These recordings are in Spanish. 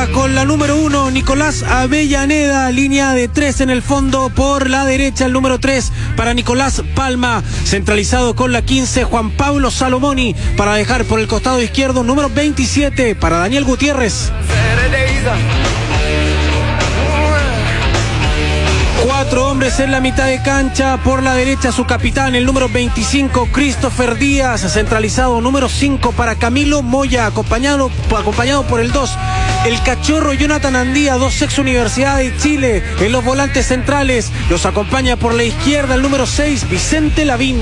Juega con la número 1, Nicolás Avellaneda, línea de 3 en el fondo por la derecha, el número 3 para Nicolás Palma, centralizado con la 15, Juan Pablo Salomoni, para dejar por el costado izquierdo, número 27 para Daniel Gutiérrez. 4 hombres en la mitad de cancha, por la derecha su capitán, el número 25, Christopher Díaz, centralizado, número 5 para Camilo Moya, acompañado por el 2, el cachorro Jonathan Andía, 2 ex Universidad de Chile, en los volantes centrales, los acompaña por la izquierda el número 6, Vicente Lavín.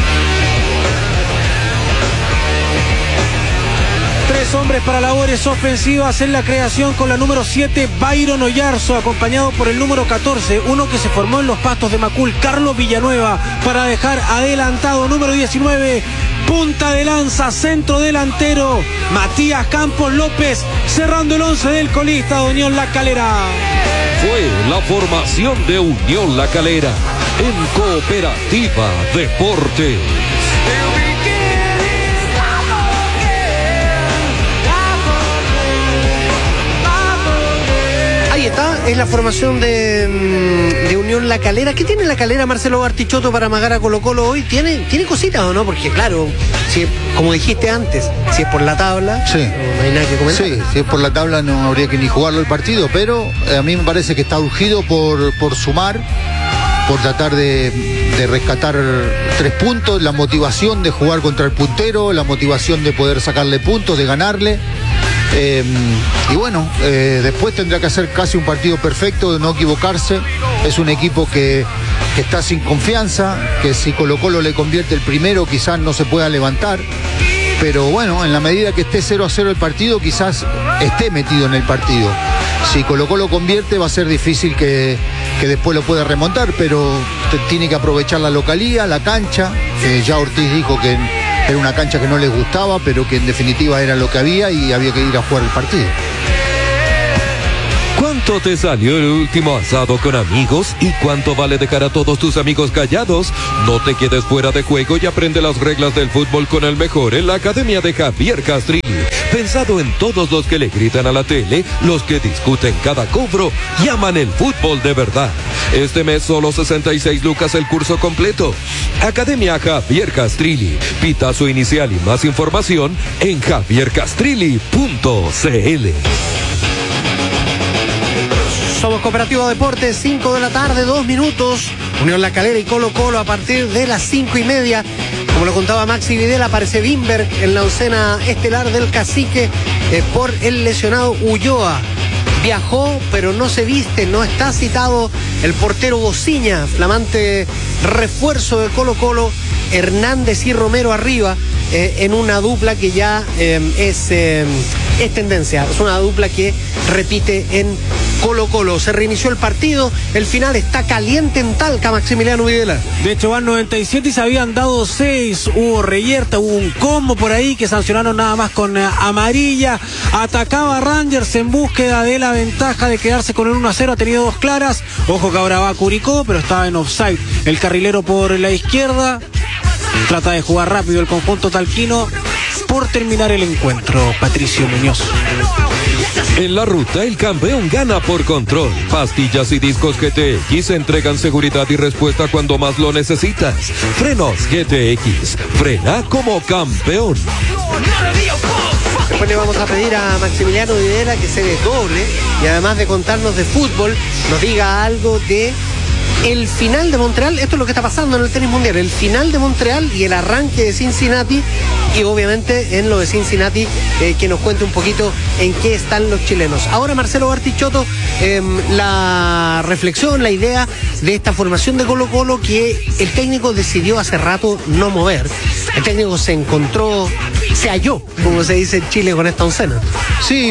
3 hombres para labores ofensivas en la creación con la número 7, Byron Oyarzo, acompañado por el número 14, uno que se formó en los pastos de Macul, Carlos Villanueva, para dejar adelantado, número 19, punta de lanza, centro delantero, Matías Campos López, cerrando el 11 del colista de Unión La Calera. Fue la formación de Unión La Calera en Cooperativa Deportes. Es la formación de Unión La Calera. ¿Qué tiene La Calera, Marcelo Bartichotto, para amagar a Colo Colo hoy? ¿Tiene cositas o no? Porque claro, si, como dijiste antes, si es por la tabla, sí, no hay nada que comentar. Sí, si es por la tabla no habría que ni jugarlo el partido, pero a mí me parece que está urgido por sumar, por tratar de rescatar 3 puntos, la motivación de jugar contra el puntero, la motivación de poder sacarle puntos, de ganarle. Y bueno, después tendrá que hacer casi un partido perfecto, de no equivocarse. Es un equipo que está sin confianza, que si Colo Colo le convierte el primero quizás no se pueda levantar, pero bueno, en la medida que esté 0-0 el partido, quizás esté metido en el partido. Si Colo Colo convierte va a ser difícil que después lo pueda remontar, pero tiene que aprovechar la localía, la cancha, que ya Ortiz dijo que era una cancha que no les gustaba, pero que en definitiva era lo que había y había que ir a jugar el partido. ¿Cuánto te salió el último asado con amigos? ¿Y cuánto vale dejar a todos tus amigos callados? No te quedes fuera de juego y aprende las reglas del fútbol con el mejor en la Academia de Javier Castrilli. Pensado en todos los que le gritan a la tele, los que discuten cada cobro y aman el fútbol de verdad. Este mes solo 66 lucas el curso completo. Academia Javier Castrilli. Pitazo inicial y más información en javiercastrilli.cl. Somos Cooperativa Deportes, 5 de la tarde, 2 minutos. Unión La Calera y Colo Colo a partir de las 5:30. Como lo contaba Maxi Videla, aparece Wimberg en la oncena estelar del Cacique por el lesionado Ulloa. Viajó, pero no se viste, no está citado el portero Bociña, flamante refuerzo de Colo Colo, Hernández y Romero arriba, en una dupla que ya es tendencia, es una dupla que repite en Colo Colo. Se reinició el partido, el final está caliente en Talca, Maximiliano Videla. De hecho van 97 y se habían dado 6, hubo reyerta, hubo un combo por ahí que sancionaron nada más con amarilla. Atacaba Rangers en búsqueda de la ventaja de quedarse con el 1-0, ha tenido 2 claras, ojo que ahora va Curicó, pero estaba en offside el carrilero por la izquierda. Trata de jugar rápido el conjunto talquino por terminar el encuentro, Patricio Muñoz. En la ruta, el campeón gana por control. Pastillas y discos GTX entregan seguridad y respuesta cuando más lo necesitas. Frenos GTX. Frena como campeón. Después le vamos a pedir a Maximiliano Videla que se desdoble y además de contarnos de fútbol, nos diga algo de el final de Montreal. Esto es lo que está pasando en el tenis mundial, el final de Montreal y el arranque de Cincinnati, y obviamente en lo de Cincinnati que nos cuente un poquito en qué están los chilenos. Ahora Marcelo Bartichotto, la reflexión, la idea de esta formación de Colo Colo que el técnico decidió hace rato no mover. El técnico se encontró, se halló, como se dice en Chile con esta oncena. Sí,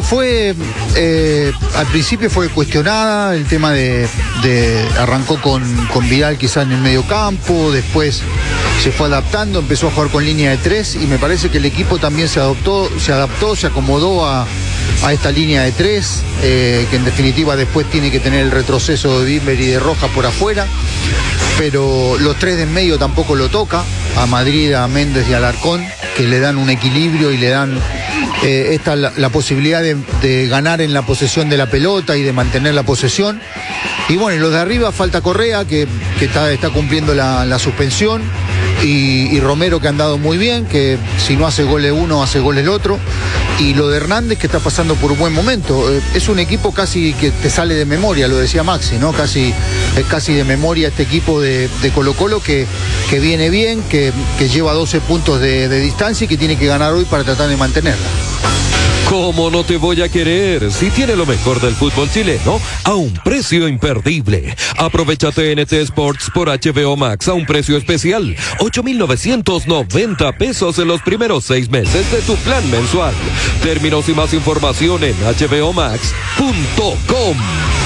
al principio fue cuestionada, el tema de arrancó con Vidal quizá en el medio campo, después se fue adaptando, empezó a jugar con línea de 3 y me parece que el equipo también se adaptó, se acomodó a esta línea de 3, que en definitiva después tiene que tener el retroceso de Wimberg y de Rojas por afuera, pero los 3 de en medio tampoco lo toca, a Madrid, a Méndez y a Alarcón, que le dan un equilibrio y le dan esta la posibilidad de ganar en la posesión de la pelota y de mantener la posesión. Y bueno, y los de arriba falta Correa, que está cumpliendo la suspensión, y Romero, que ha andado muy bien, que si no hace gol uno, hace gol el otro. Y lo de Hernández, que está pasando por un buen momento. Es un equipo casi que te sale de memoria, lo decía Maxi, ¿no? Es casi de memoria este equipo de Colo-Colo que viene bien, que lleva 12 puntos de distancia y que tiene que ganar hoy para tratar de mantenerla. ¿Cómo no te voy a querer si tiene lo mejor del fútbol chileno a un precio imperdible? Aprovecha TNT Sports por HBO Max a un precio especial, 8,990 pesos en los primeros 6 meses de tu plan mensual. Términos y más información en hbomax.com.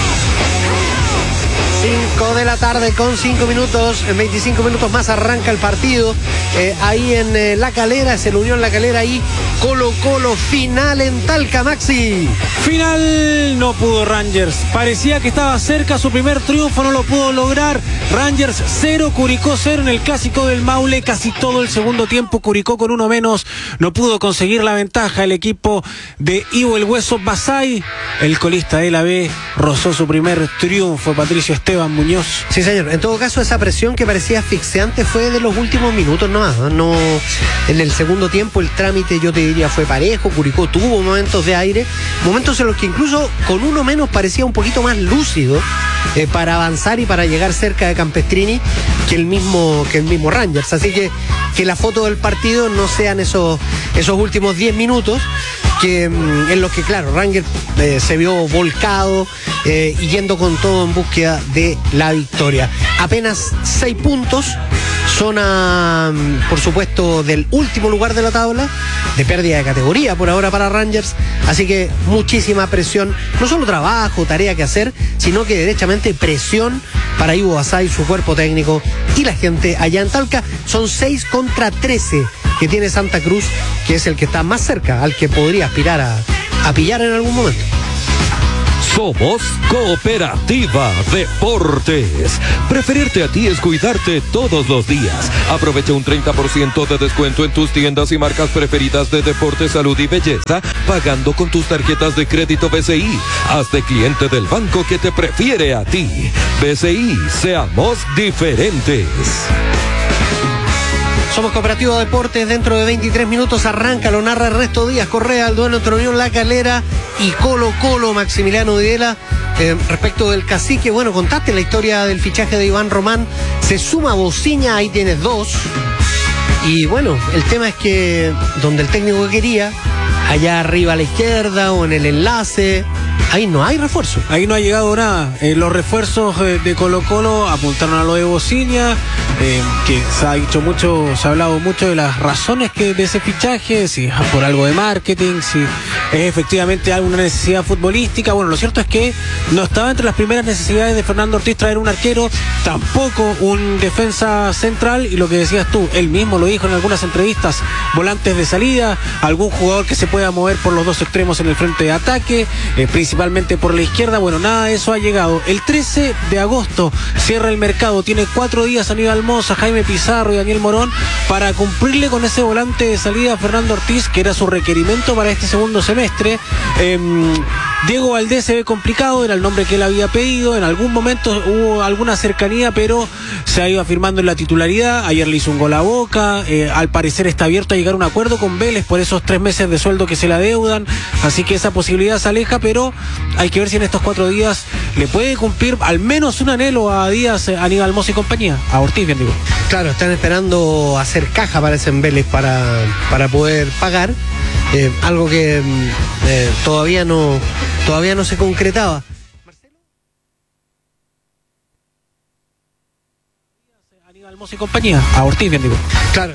5 de la tarde con 5 minutos, en 25 minutos más arranca el partido, ahí en La Calera, es el Unión La Calera, ahí Colo-Colo, final en Talca, Maxi. Final no pudo Rangers, parecía que estaba cerca su primer triunfo, no lo pudo lograr. Rangers 0, Curicó 0 en el clásico del Maule, casi todo el segundo tiempo Curicó con uno menos, no pudo conseguir la ventaja el equipo de Ivo el Hueso Basay, el colista de la B rozó su primer triunfo, Patricio Esteban Muñoz. Sí, señor. En todo caso, esa presión que parecía asfixiante fue de los últimos minutos nomás, ¿no? No, en el segundo tiempo el trámite, yo te diría, fue parejo. Curicó tuvo momentos de aire, momentos en los que incluso con uno menos parecía un poquito más lúcido para avanzar y para llegar cerca de Campestrini que el mismo Rangers. Así que la foto del partido no sean esos últimos 10 minutos, en los que, claro, Rangers se vio volcado y yendo con todo en búsqueda de la victoria. Apenas 6 puntos, zona, por supuesto, del último lugar de la tabla, de pérdida de categoría por ahora para Rangers, así que muchísima presión, no solo trabajo, tarea que hacer, sino que derechamente presión para Ivo Basay, su cuerpo técnico y la gente allá en Talca. Son 6 contra 13 que tiene Santa Cruz, que es el que está más cerca, al que podría aspirar a pillar en algún momento. Somos Cooperativa Deportes. Preferirte a ti es cuidarte todos los días. Aprovecha un 30% de descuento en tus tiendas y marcas preferidas de deporte, salud y belleza, pagando con tus tarjetas de crédito BCI. Hazte cliente del banco que te prefiere a ti. BCI, seamos diferentes. Somos Cooperativa Deportes, dentro de 23 minutos arranca, lo narra Ernesto Díaz Correa, el duelo entre Unión La Calera y Colo-Colo, Maximiliano Videla. Respecto del Cacique, bueno, contaste la historia del fichaje de Iván Román, se suma Bociña, ahí tienes 2, y bueno, el tema es que donde el técnico quería, allá arriba a la izquierda o en el enlace, ahí no hay refuerzo. Ahí no ha llegado nada. Los refuerzos de Colo-Colo apuntaron a lo de Bociña, que se ha dicho mucho, se ha hablado mucho de las razones de ese fichaje, si es por algo de marketing, si es efectivamente alguna necesidad futbolística. Bueno, lo cierto es que no estaba entre las primeras necesidades de Fernando Ortiz traer un arquero, tampoco un defensa central, y lo que decías tú, él mismo lo dijo en algunas entrevistas, volantes de salida, algún jugador que se pueda mover por los dos extremos en el frente de ataque, principalmente por la izquierda. Bueno, nada de eso ha llegado. El 13 de agosto cierra el mercado, tiene 4 días Aníbal Mosa, Jaime Pizarro y Daniel Morón para cumplirle con ese volante de salida a Fernando Ortiz, que era su requerimiento para este segundo semestre. Diego Valdés se ve complicado, era el nombre que él había pedido, en algún momento hubo alguna cercanía, pero se ha ido afirmando en la titularidad. Ayer le hizo un gol a Boca, al parecer está abierto a llegar a un acuerdo con Vélez por esos 3 meses de sueldo que se le adeudan, así que esa posibilidad se aleja, pero hay que ver si en estos 4 días le puede cumplir al menos un anhelo a Díaz, Aníbal Mosa y compañía, a Ortiz, bien digo. Claro, están esperando hacer caja, parece, en Vélez para poder pagar, algo que todavía no se concretaba. Aníbal Mosa y compañía, a Ortiz, bien digo. Claro,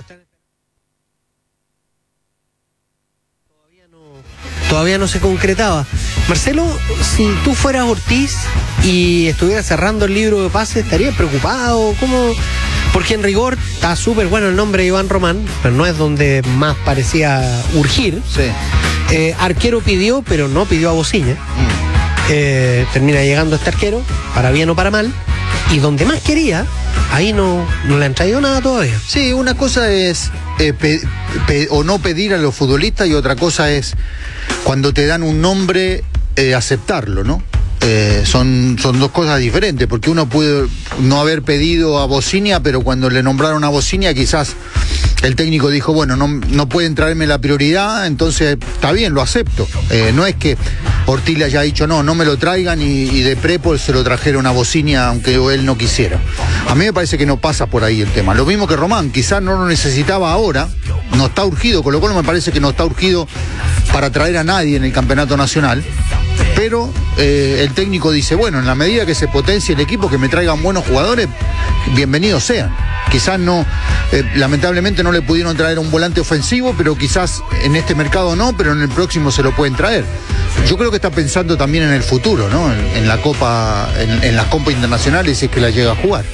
todavía no se concretaba. Marcelo, si tú fueras Ortiz y estuvieras cerrando el libro de pases, ¿estarías preocupado? ¿Cómo? Porque en rigor está súper bueno el nombre de Iván Román, pero no es donde más parecía urgir. Sí. Arquero pidió, pero no pidió a Bociña. Termina llegando este arquero, para bien o para mal. y donde más quería, ahí no le han traído nada todavía. Sí, una cosa es o no pedir a los futbolistas y otra cosa es cuando te dan un nombre aceptarlo, ¿no? Son dos cosas diferentes, porque uno puede no haber pedido a Bocinia, pero cuando le nombraron a Bocinia quizás el técnico dijo, bueno, no pueden traerme la prioridad, entonces está bien, lo acepto. No es que Ortiz le haya dicho, no me lo traigan y de prepo se lo trajeron a Bocinia aunque él no quisiera. A mí me parece que no pasa por ahí el tema. Lo mismo que Román, quizás no lo necesitaba ahora, no está urgido, con lo cual me parece que no está urgido para traer a nadie en el campeonato nacional. Pero el técnico dice, bueno, en la medida que se potencie el equipo, que me traigan buenos jugadores, bienvenidos sean. Quizás no, lamentablemente no le pudieron traer un volante ofensivo, pero quizás en este mercado no, pero en el próximo se lo pueden traer. Yo creo que está pensando también en el futuro, ¿no? En la Copa, en las Copas Internacionales, si es que la llega a jugar.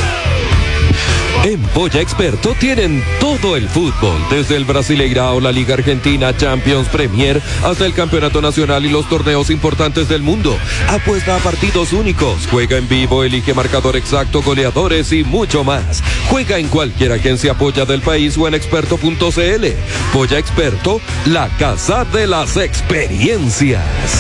En Polla Experto tienen todo el fútbol, desde el Brasileirao, la Liga Argentina, Champions, Premier, hasta el Campeonato Nacional y los torneos importantes del mundo. Apuesta a partidos únicos, juega en vivo, elige marcador exacto, goleadores y mucho más. Juega en cualquier agencia Polla del país o en experto.cl. Polla Experto, la casa de las experiencias.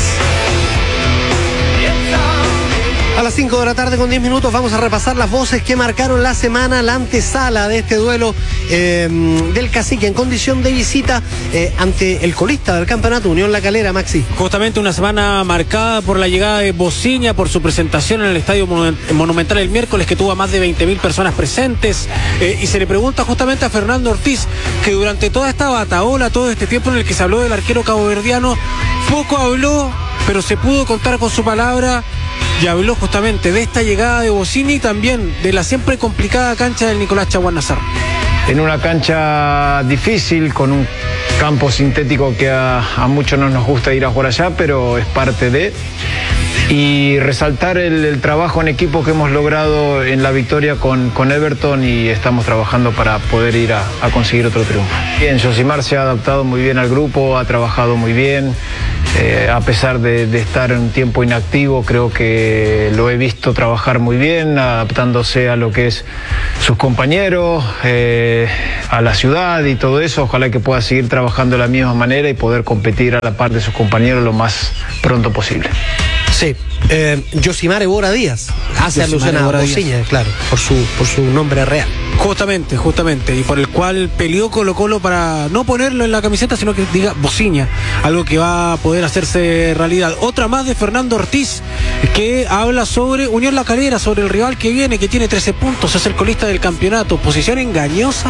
A las 5 de la tarde con 10 minutos vamos a repasar las voces que marcaron la semana, la antesala de este duelo del Cacique en condición de visita ante el colista del campeonato, Unión La Calera, Maxi. Justamente una semana marcada por la llegada de Bocinia, por su presentación en el Estadio Monumental el miércoles, que tuvo a más de 20.000 personas presentes, y se le pregunta justamente a Fernando Ortiz, que durante toda esta batahola, todo este tiempo en el que se habló del arquero caboverdiano, poco habló, pero se pudo contar con su palabra. Y habló justamente de esta llegada de Bocinia y también de la siempre complicada cancha del Nicolás Chaguán Nazar. En una cancha difícil, con un campo sintético que a muchos no nos gusta ir a jugar allá, pero es parte de... Y resaltar el trabajo en equipo que hemos logrado en la victoria con Everton, y estamos trabajando para poder ir a conseguir otro triunfo. Bien, Josimar se ha adaptado muy bien al grupo, ha trabajado muy bien. A pesar de estar un tiempo inactivo, creo que lo he visto trabajar muy bien, adaptándose a lo que es sus compañeros, a la ciudad y todo eso. Ojalá que pueda seguir trabajando de la misma manera y poder competir a la par de sus compañeros lo más pronto posible. Sí, Josimar Ebora Díaz hace alusión a Bocinia, claro, por su nombre real. Justamente, y por el cual peleó Colo-Colo para no ponerlo en la camiseta, sino que diga Bocinia, algo que va a poder hacerse realidad. Otra más de Fernando Ortiz, que habla sobre Unión La Calera, sobre el rival que viene, que tiene 13 puntos, es el colista del campeonato. Posición engañosa.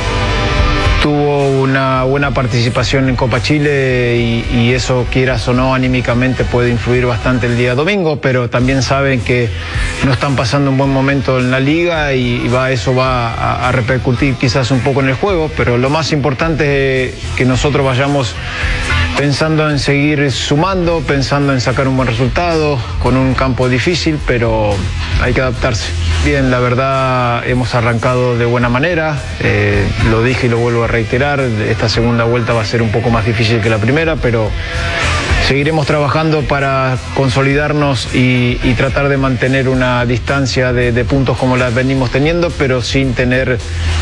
Tuvo una buena participación en Copa Chile y eso, quieras o no, anímicamente puede influir bastante el día domingo, pero también saben que no están pasando un buen momento en la liga y eso va a repercutir quizás un poco en el juego, pero lo más importante es que nosotros vayamos pensando en seguir sumando, pensando en sacar un buen resultado, con un campo difícil, pero hay que adaptarse. Bien, la verdad hemos arrancado de buena manera, lo dije y lo vuelvo a reiterar, esta segunda vuelta va a ser un poco más difícil que la primera, pero seguiremos trabajando para consolidarnos y tratar de mantener una distancia de puntos como las venimos teniendo, pero sin tener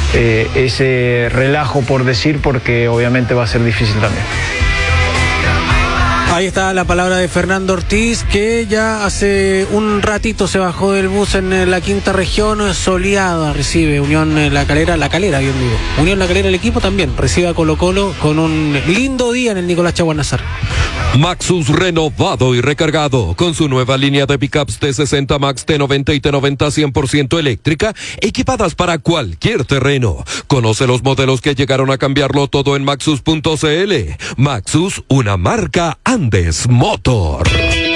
ese relajo por decir, porque obviamente va a ser difícil también. Ahí está la palabra de Fernando Ortiz, que ya hace un ratito se bajó del bus en la quinta región soleada. Recibe Unión La Calera, bien digo. Unión La Calera, el equipo también recibe a Colo-Colo con un lindo día en el Nicolás Chaguán Nazar. Maxus renovado y recargado con su nueva línea de pickups T60 Max, T90 y T90 100% eléctrica, equipadas para cualquier terreno. Conoce los modelos que llegaron a cambiarlo todo en Maxus.cl. Maxus, una marca Andes Motor.